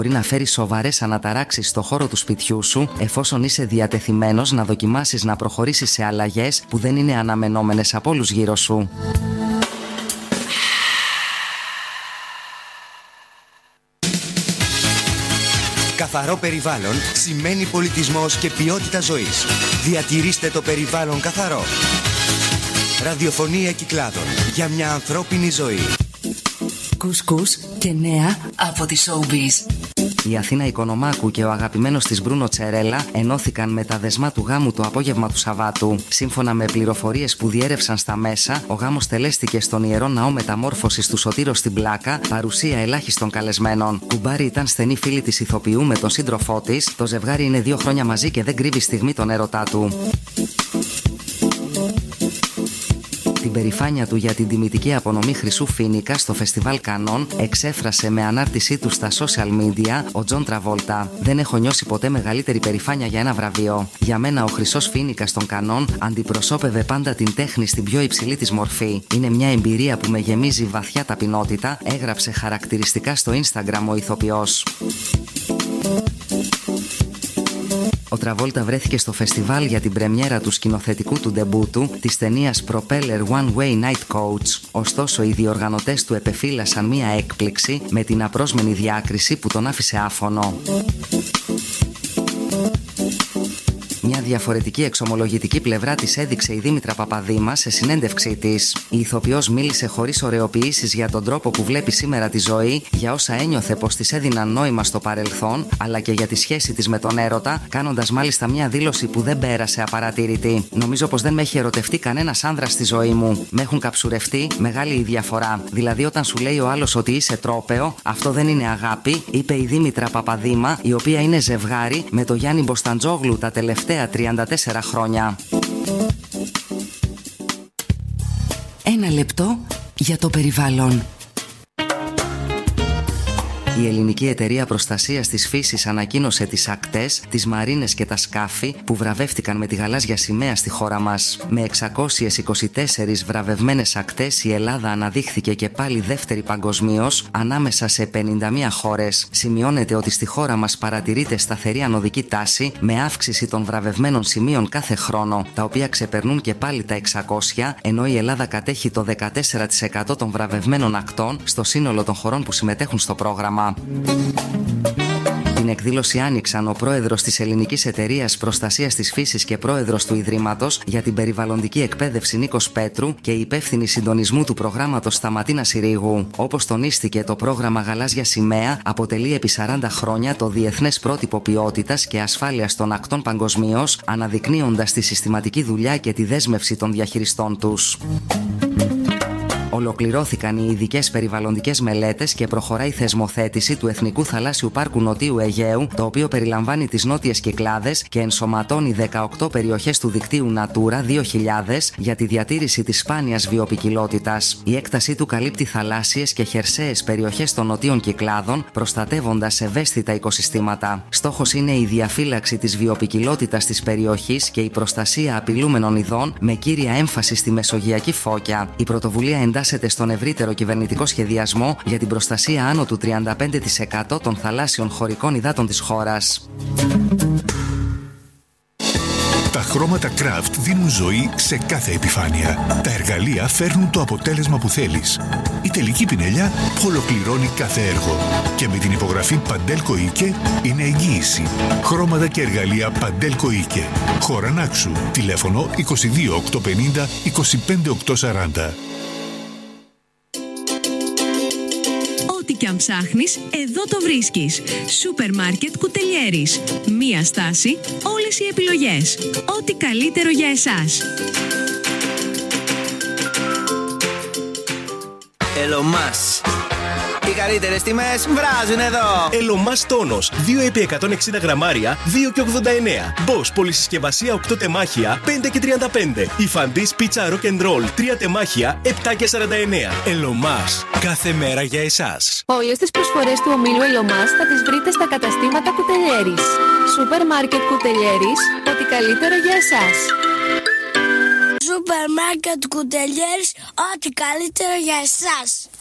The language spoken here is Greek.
Μπορεί να φέρει σοβαρές αναταράξεις στο χώρο του σπιτιού σου, εφόσον είσαι διατεθειμένος να δοκιμάσεις να προχωρήσεις σε αλλαγές που δεν είναι αναμενόμενες από όλους γύρω σου. Καθαρό περιβάλλον σημαίνει πολιτισμός και ποιότητα ζωής. Διατηρήστε το περιβάλλον καθαρό. Ραδιοφωνία Κυκλάδων για μια ανθρώπινη ζωή. Κουσκούς και νέα από τη Showbiz. Η Αθήνα Οικονομάκου και ο αγαπημένος της Μπρούνο Τσερέλα ενώθηκαν με τα δεσμά του γάμου το απόγευμα του Σαββάτου. Σύμφωνα με πληροφορίες που διέρευσαν στα μέσα, ο γάμος τελέστηκε στον Ιερό Ναό Μεταμόρφωσης του Σωτήρος στην Πλάκα, παρουσία ελάχιστων καλεσμένων. Κουμπάρη ήταν στενή φίλη της ηθοποιού με τον σύντροφό της. Το ζευγάρι είναι 2 χρόνια μαζί και δεν κρύβει στιγμή τον έρωτά του. Την περηφάνεια του για την τιμητική απονομή χρυσού φοίνικα στο φεστιβάλ Κανών εξέφρασε με ανάρτησή του στα social media ο Τζον Τραβόλτα. Δεν έχω νιώσει ποτέ μεγαλύτερη περηφάνεια για ένα βραβείο. Για μένα ο χρυσός φοίνικας των Κανών αντιπροσώπευε πάντα την τέχνη στην πιο υψηλή της μορφή. Είναι μια εμπειρία που με γεμίζει βαθιά ταπεινότητα, έγραψε χαρακτηριστικά στο Instagram ο ηθοποιός. Ο Τραβόλτα βρέθηκε στο φεστιβάλ για την πρεμιέρα του σκηνοθετικού του ντεμπούτου της ταινίας Propeller One Way Night Coach. Ωστόσο, οι διοργανωτές του επεφύλασαν μία έκπληξη με την απρόσμενη διάκριση που τον άφησε άφωνο. Μια διαφορετική εξομολογητική πλευρά της έδειξε η Δήμητρα Παπαδήμα σε συνέντευξή της. Η ηθοποιός μίλησε χωρίς ωρεοποιήσεις για τον τρόπο που βλέπει σήμερα τη ζωή, για όσα ένιωθε πως της έδιναν νόημα στο παρελθόν, αλλά και για τη σχέση της με τον έρωτα, κάνοντας μάλιστα μια δήλωση που δεν πέρασε απαρατήρητη. Νομίζω πως δεν με έχει ερωτευτεί κανένας άνδρας στη ζωή μου. Με έχουν καψουρευτεί, μεγάλη η διαφορά. Δηλαδή, όταν σου λέει ο άλλος ότι είσαι τρόπαιο, αυτό δεν είναι αγάπη, είπε η Δήμητρα Παπαδήμα, η οποία είναι ζευγάρι με το Γιάννη Μποσταντζόγλου τα τελευταία 34 χρόνια. Ένα λεπτό για το περιβάλλον. Η Ελληνική Εταιρεία Προστασίας της Φύσης ανακοίνωσε τις ακτές, τις μαρίνες και τα σκάφη που βραβεύτηκαν με τη γαλάζια σημαία στη χώρα μας. Με 624 βραβευμένες ακτές, η Ελλάδα αναδείχθηκε και πάλι δεύτερη παγκοσμίως ανάμεσα σε 51 χώρες. Σημειώνεται ότι στη χώρα μας παρατηρείται σταθερή ανωδική τάση με αύξηση των βραβευμένων σημείων κάθε χρόνο, τα οποία ξεπερνούν και πάλι τα 600, ενώ η Ελλάδα κατέχει το 14% των βραβευμένων ακτών στο σύνολο των χωρών που συμμετέχουν στο πρόγραμμα. Την εκδήλωση άνοιξαν ο πρόεδρος της Ελληνικής Εταιρείας Προστασίας της Φύσης και πρόεδρος του Ιδρύματος για την Περιβαλλοντική Εκπαίδευση Νίκος Πέτρου και η υπεύθυνη συντονισμού του προγράμματος Σταματίνα Συρίγου. Όπως τονίστηκε, το πρόγραμμα Γαλάζια Σημαία αποτελεί επί 40 χρόνια το διεθνές πρότυπο ποιότητας και ασφάλειας των ακτών παγκοσμίως, αναδεικνύοντας τη συστηματική δουλειά και τη δέσμευση των διαχειριστών τους. Ολοκληρώθηκαν οι ειδικές περιβαλλοντικές μελέτες και προχωράει η θεσμοθέτηση του Εθνικού Θαλάσσιου Πάρκου Νοτίου Αιγαίου, το οποίο περιλαμβάνει τις νότιες Κυκλάδες και ενσωματώνει 18 περιοχές του δικτύου Natura 2000 για τη διατήρηση της σπάνιας βιοποικιλότητας. Η έκτασή του καλύπτει θαλάσσιες και χερσαίες περιοχές των νοτίων Κυκλάδων, προστατεύοντας ευαίσθητα οικοσυστήματα. Στόχος είναι η διαφύλαξη της βιοποικιλότητας της περιοχής και η προστασία απειλούμενων ειδών, με κύρια έμφαση στη μεσογειακή φώκια. Η πρωτοβουλία εντάσσεται στον ευρύτερο κυβερνητικό σχεδιασμό για την προστασία άνω του 35% των θαλάσσιων χωρικών υδάτων της χώρας. Τα χρώματα Craft δίνουν ζωή σε κάθε επιφάνεια. Τα εργαλεία φέρνουν το αποτέλεσμα που θέλεις. Η τελική πινελιά ολοκληρώνει κάθε έργο. Και με την υπογραφή Παντέλκο Ίκε είναι εγγύηση. Χρώματα και εργαλεία Παντέλκο Ίκε. Χωρανάξου. Τηλέφωνο 22 850 25 840. Ό,τι και αν ψάχνεις, εδώ το βρίσκεις. Σούπερ μάρκετ Κουτελιέρης. Μία στάση, όλες οι επιλογές. Ό,τι καλύτερο για εσάς. Ελομάς. Οι καλύτερες τιμές βράζουν εδώ. Ελομάς τόνος 2x160 γραμμάρια 2,89. Bosch πολυσυσκευασία 8 τεμάχια 5,35. Η Φαντής πίτσα rock and roll 3 τεμάχια 7,49. Ελομάς. Κάθε μέρα για εσάς. Όλες τις προσφορές του ομίλου Ελομάς θα τις βρείτε στα καταστήματα Κουτελιέρης. Σούπερ μάρκετ Κουτελιέρης, ό,τι καλύτερο για εσάς. Σούπερ μάρκετ Κουτελιέρης, ό,τι καλύτερο για εσάς.